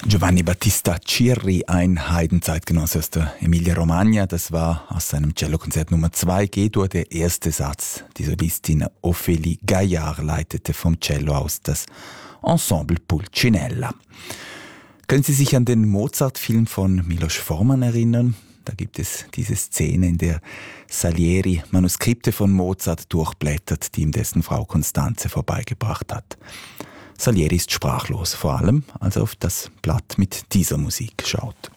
Giovanni Battista Cirri, ein Heidenzeitgenosse aus der Emilia-Romagna. Das war aus seinem Cellokonzert Nummer 2 G-Dur der erste Satz. Die Solistin Ophélie Gaillard leitete vom Cello aus das Ensemble Pulcinella. Können Sie sich an den Mozart-Film von Milos Forman erinnern? Da gibt es diese Szene, in der Salieri Manuskripte von Mozart durchblättert, die ihm dessen Frau Constanze vorbeigebracht hat. Salieri ist sprachlos, vor allem als er auf das Blatt mit dieser Musik schaut.